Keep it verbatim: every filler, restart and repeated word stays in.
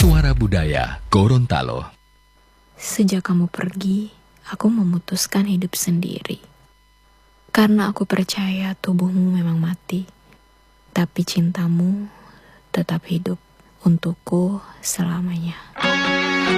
Suara Budaya Gorontalo. Sejak kamu pergi, aku memutuskan hidup sendiri. Karena aku percaya tubuhmu memang mati, tapi cintamu tetap hidup untukku selamanya.